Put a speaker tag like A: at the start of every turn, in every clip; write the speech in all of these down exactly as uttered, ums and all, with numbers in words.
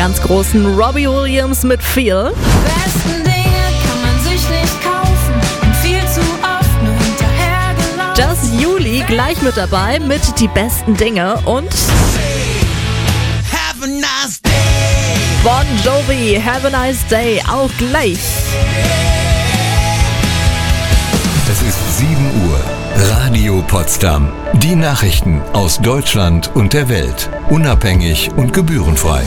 A: Ganz großen Robbie Williams mit Feel.
B: Besten Dinge kann man sich nicht kaufen und viel zu oft nur hinterhergelaufen.
A: Just Juli gleich mit dabei mit Die besten Dinge und
C: Have a nice day.
A: Bon Jovi, Have a Nice Day auch gleich.
D: Es ist sieben Uhr. Radio Potsdam. Die Nachrichten aus Deutschland und der Welt. Unabhängig und gebührenfrei.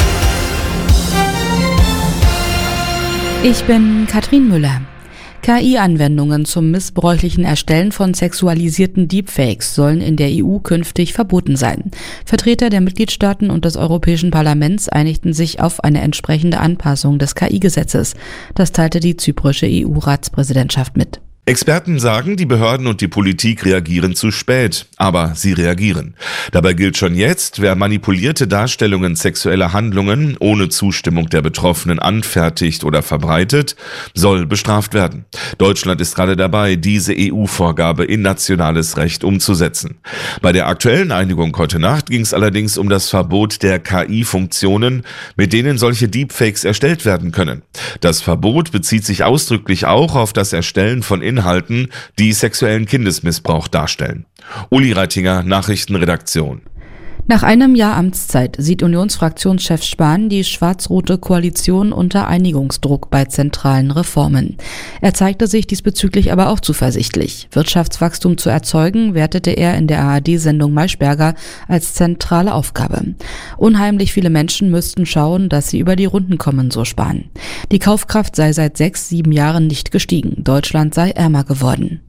E: Ich bin Katrin Müller. K I-Anwendungen zum missbräuchlichen Erstellen von sexualisierten Deepfakes sollen in der E U künftig verboten sein. Vertreter der Mitgliedstaaten und des Europäischen Parlaments einigten sich auf eine entsprechende Anpassung des K I-Gesetzes. Das teilte die zyprische E U-Ratspräsidentschaft mit.
F: Experten sagen, die Behörden und die Politik reagieren zu spät, aber sie reagieren. Dabei gilt schon jetzt, wer manipulierte Darstellungen sexueller Handlungen ohne Zustimmung der Betroffenen anfertigt oder verbreitet, soll bestraft werden. Deutschland ist gerade dabei, diese E U-Vorgabe in nationales Recht umzusetzen. Bei der aktuellen Einigung heute Nacht ging es allerdings um das Verbot der K I-Funktionen, mit denen solche Deepfakes erstellt werden können. Das Verbot bezieht sich ausdrücklich auch auf das Erstellen von Inhalten, Inhalten, die sexuellen Kindesmissbrauch darstellen. Uli Reitinger, Nachrichtenredaktion.
E: Nach einem Jahr Amtszeit sieht Unionsfraktionschef Spahn die schwarz-rote Koalition unter Einigungsdruck bei zentralen Reformen. Er zeigte sich diesbezüglich aber auch zuversichtlich. Wirtschaftswachstum zu erzeugen, wertete er in der A R D-Sendung Maischberger als zentrale Aufgabe. Unheimlich viele Menschen müssten schauen, dass sie über die Runden kommen, so Spahn. Die Kaufkraft sei seit sechs, sieben Jahren nicht gestiegen. Deutschland sei ärmer geworden.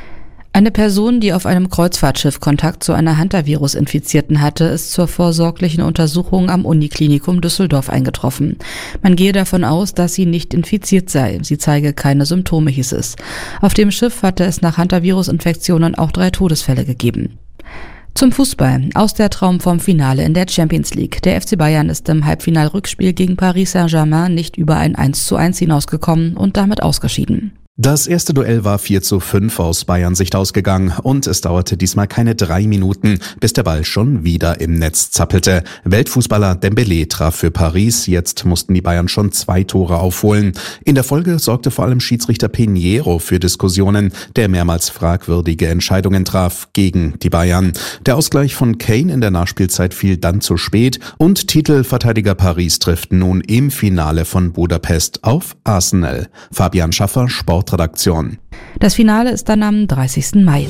E: Eine Person, die auf einem Kreuzfahrtschiff Kontakt zu einer Hantavirus-Infizierten hatte, ist zur vorsorglichen Untersuchung am Uniklinikum Düsseldorf eingetroffen. Man gehe davon aus, dass sie nicht infiziert sei. Sie zeige keine Symptome, hieß es. Auf dem Schiff hatte es nach Hantavirus-Infektionen auch drei Todesfälle gegeben. Zum Fußball. Aus der Traum vom Finale in der Champions League. Der F C Bayern ist im Halbfinalrückspiel gegen Paris Saint-Germain nicht über ein eins zu eins hinausgekommen und damit ausgeschieden.
G: Das erste Duell war vier zu fünf aus Bayern Sicht ausgegangen und es dauerte diesmal keine drei Minuten, bis der Ball schon wieder im Netz zappelte. Weltfußballer Dembélé traf für Paris, jetzt mussten die Bayern schon zwei Tore aufholen. In der Folge sorgte vor allem Schiedsrichter Pinheiro für Diskussionen, der mehrmals fragwürdige Entscheidungen traf gegen die Bayern. Der Ausgleich von Kane in der Nachspielzeit fiel dann zu spät und Titelverteidiger Paris trifft nun im Finale von Budapest auf Arsenal. Fabian Schaffer, Sport Redaktion.
E: Das Finale ist dann am dreißigsten Mai.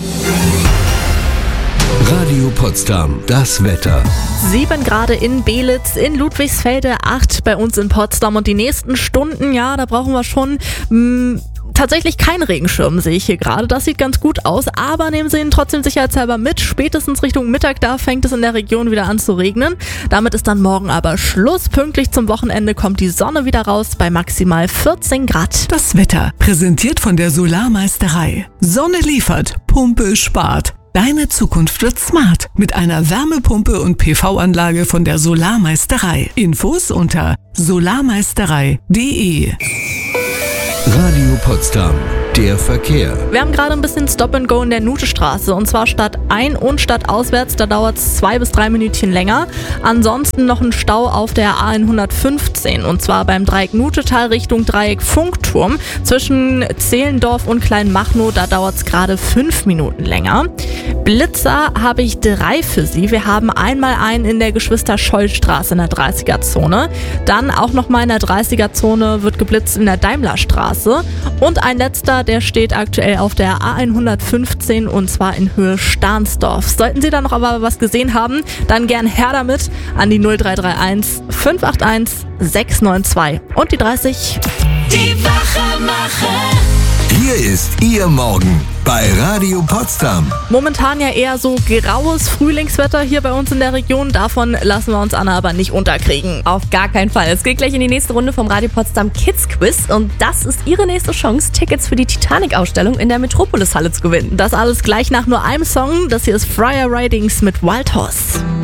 D: Radio Potsdam, das Wetter.
A: Sieben Grad in Belitz, in Ludwigsfelde, acht bei uns in Potsdam und die nächsten Stunden, ja, da brauchen wir schon mh, tatsächlich keinen Regenschirm, sehe ich hier gerade. Das sieht ganz gut aus, aber nehmen Sie ihn trotzdem sicherheitshalber mit. Spätestens Richtung Mittag, da fängt es in der Region wieder an zu regnen. Damit ist dann morgen aber Schluss. Pünktlich zum Wochenende kommt die Sonne wieder raus bei maximal vierzehn Grad.
H: Das Wetter, präsentiert von der Solarmeisterei. Sonne liefert, Pumpe spart. Deine Zukunft wird smart mit einer Wärmepumpe und P V-Anlage von der Solarmeisterei. Infos unter solarmeisterei punkt de.
D: Radio Potsdam, der Verkehr.
A: Wir haben gerade ein bisschen Stop and Go in der Nutestraße und zwar statt ein- und statt auswärts, da dauert es zwei bis drei Minütchen länger. Ansonsten noch ein Stau auf der A hundertfünfzehn und zwar beim Dreieck Nutetal Richtung Dreieck Funkturm. Zwischen Zehlendorf und Kleinmachnow, da dauert es gerade fünf Minuten länger. Blitzer habe ich drei für Sie. Wir haben einmal einen in der Geschwister-Scholl-Straße in der dreißiger-Zone. Dann auch nochmal in der dreißiger-Zone wird geblitzt in der Daimlerstraße. Und ein letzter, der steht aktuell auf der A hundertfünfzehn und zwar in Höhe Stahnsdorf. Sollten Sie da noch aber was gesehen haben, dann gern her damit an die null drei drei eins fünf acht eins sechs neun zwei und die dreißig.
B: Die Wachemacher.
D: Hier ist Ihr Morgen bei Radio Potsdam.
A: Momentan ja eher so graues Frühlingswetter hier bei uns in der Region. Davon lassen wir uns Anna aber nicht unterkriegen.
I: Auf gar keinen Fall. Es geht gleich in die nächste Runde vom Radio Potsdam Kids Quiz und das ist Ihre nächste Chance, Tickets für die Titanic-Ausstellung in der Metropolis-Halle zu gewinnen.
A: Das alles gleich nach nur einem Song. Das hier ist Friar Ridings mit Wild Horse.